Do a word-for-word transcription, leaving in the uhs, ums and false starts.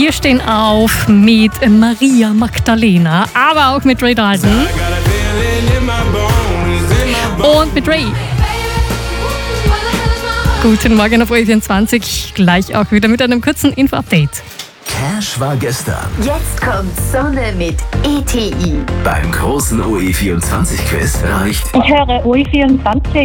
Wir stehen auf mit Maria Magdalena, aber auch mit Ray Dalton und mit Ray. Guten Morgen auf O E vierundzwanzig, gleich auch wieder mit einem kurzen Info-Update. Cash war gestern. Jetzt kommt Sonne mit E T I. Beim großen O E vierundzwanzig Quiz reicht Ich höre O E vierundzwanzig.